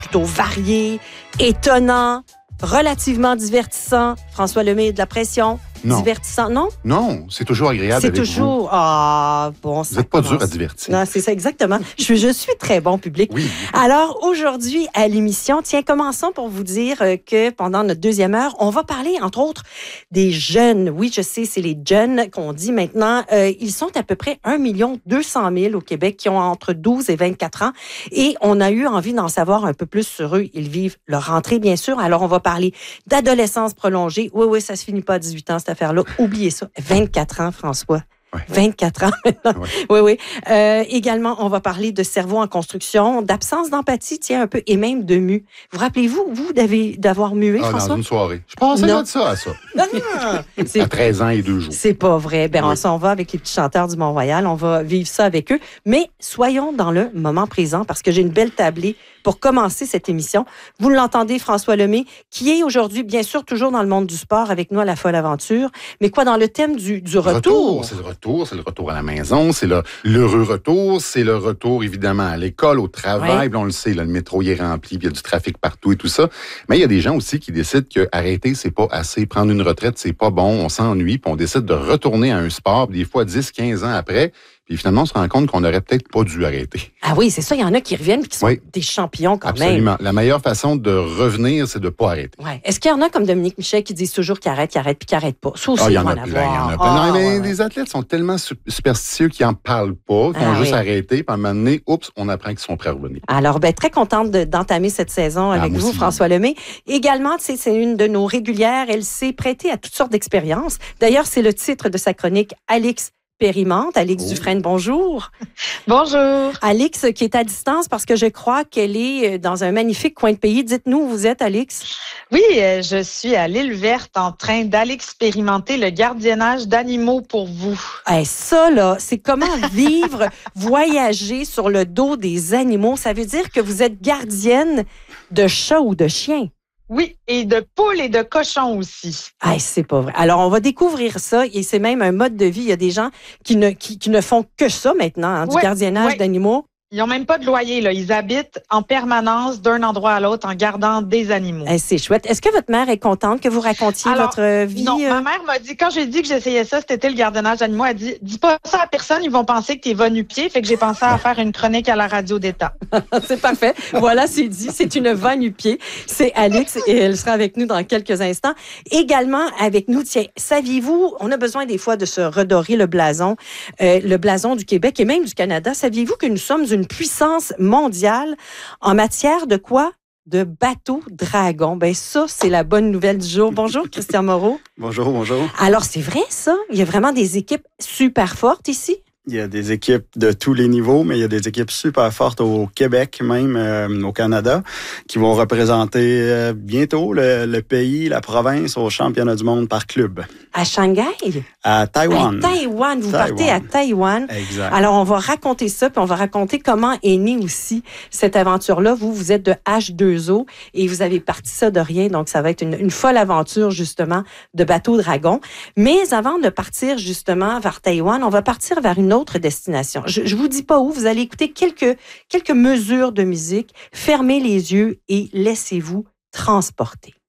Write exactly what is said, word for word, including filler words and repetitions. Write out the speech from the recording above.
plutôt varié, étonnant, relativement divertissant. François Lemay a de la pression. Non. Divertissant, non? Non, c'est toujours agréable C'est avec toujours... vous. Ah, bon, Vous n'êtes pas dur à divertir. Non, c'est ça, exactement. je, suis, je suis très bon public. Oui. Alors, aujourd'hui, à l'émission, tiens, commençons pour vous dire que pendant notre deuxième heure, on va parler, entre autres, des jeunes. Oui, je sais, c'est les jeunes qu'on dit maintenant. Euh, ils sont à peu près un million deux cent mille au Québec qui ont entre douze et vingt-quatre ans. Et on a eu envie d'en savoir un peu plus sur eux. Ils vivent leur rentrée, bien sûr. Alors, on va parler d'adolescence prolongée. Oui, oui, ça se finit pas à dix-huit ans, cette affaire-là. Oubliez ça. vingt-quatre ans, François. Ouais. vingt-quatre ans maintenant. Ouais. Oui, oui. Euh, également, on va parler de cerveau en construction, d'absence d'empathie, tiens, un peu, et même de mu. Vous rappelez-vous, vous, d'avoir mué, Ah, François? dans une soirée. Je pensais Non. de ça à ça. Ah, À treize ans et deux jours. c'est pas vrai. Ben, Oui. on s'en va avec les petits chanteurs du Mont-Royal. On va vivre ça avec eux. Mais soyons dans le moment présent parce que j'ai une belle tablée pour commencer cette émission. Vous l'entendez, François Lemay, qui est aujourd'hui, bien sûr, toujours dans le monde du sport avec nous à la Folle Aventure. Mais quoi, dans le thème du, du retour? Retour, c'est le retour, c'est le retour à la maison, c'est le, l'heureux retour, c'est le retour, évidemment, à l'école, au travail. Ouais. Puis on le sait, là, le métro il est rempli, puis il y a du trafic partout et tout ça. Mais il y a des gens aussi qui décident que arrêter, c'est pas assez, prendre une retraite, c'est pas bon, on s'ennuie, puis on décide de retourner à un sport, puis des fois dix, quinze ans après. Puis finalement, on se rend compte qu'on n'aurait peut-être pas dû arrêter. Ah oui, c'est ça. Il y en a qui reviennent et qui sont Oui. des champions quand Absolument. même. La meilleure façon de revenir, c'est de ne pas arrêter. Ouais. Est-ce qu'il y en a comme Dominique Michel qui disent toujours qu'il arrête, qu'il arrête, puis qu'il arrête pas? Ça aussi, Ah, il y il en va a en plein, il y en a avoir. plein. Ah, Non, mais ouais, ouais. les athlètes sont tellement su- superstitieux qu'ils n'en parlent pas, qu'ils Ah, vont juste oui. arrêter, puis à un moment donné, oups, on apprend qu'ils sont prêts à revenir. Alors, ben, très contente de- d'entamer cette saison Ah, avec moi vous, aussi. François Lemay. Également, tu sais, c'est une de nos régulières. Elle s'est prêtée à toutes sortes d'expériences. D'ailleurs, c'est le titre de sa chronique, Alix Expérimente. Alix Oh. Dufresne, bonjour. Bonjour. Alix, qui est à distance parce que je crois qu'elle est dans un magnifique coin de pays. Dites-nous où vous êtes, Alix. Oui, euh, je suis à l'île Verte en train d'aller expérimenter le gardiennage d'animaux pour vous. Hey, ça, là, c'est comment vivre, voyager sur le dos des animaux. Ça veut dire que vous êtes gardienne de chats ou de chiens. Oui, et de poules et de cochons aussi. Hey, c'est pas vrai. Alors, on va découvrir ça et c'est même un mode de vie. Il y a des gens qui ne, qui, qui ne font que ça maintenant, hein, du Ouais, gardiennage ouais. d'animaux. Ils n'ont même pas de loyer, là. Ils habitent en permanence d'un endroit à l'autre en gardant des animaux. Hey, c'est chouette. Est-ce que votre mère est contente que vous racontiez Alors, votre vie? Non, euh? ma mère m'a dit, quand j'ai dit que j'essayais ça, c'était le gardiennage d'animaux, elle dit, dis pas ça à personne, ils vont penser que t'es va nu-pied. Fait que j'ai pensé à faire une chronique à la radio d'État. C'est parfait. Voilà, c'est dit. C'est une va nu-pied. C'est Alix et elle sera avec nous dans quelques instants. Également avec nous, tiens, saviez-vous, on a besoin des fois de se redorer le blason, euh, le blason du Québec et même du Canada. Saviez-vous que nous sommes une puissance mondiale en matière de quoi? De bateaux dragons. Ben ça, c'est la bonne nouvelle du jour. Bonjour, Christian Moreau. Bonjour, bonjour. Alors, c'est vrai, ça? Il y a vraiment des équipes super fortes ici? Il y a des équipes de tous les niveaux, mais il y a des équipes super fortes au Québec, même euh, au Canada, qui vont représenter euh, bientôt le, le pays, la province au championnat du monde par club. À Shanghai? À Taïwan. À Taïwan. Vous Taïwan. partez à Taïwan. Exact. Alors, on va raconter ça, puis on va raconter comment est née aussi cette aventure-là. Vous, vous êtes de H deux O et vous avez parti ça de rien, donc ça va être une, une folle aventure, justement, de bateau dragon. Mais avant de partir, justement, vers Taïwan, on va partir vers une autre destination. Je, je vous dis pas où, vous allez écouter quelques, quelques mesures de musique, fermez les yeux et laissez-vous transporter.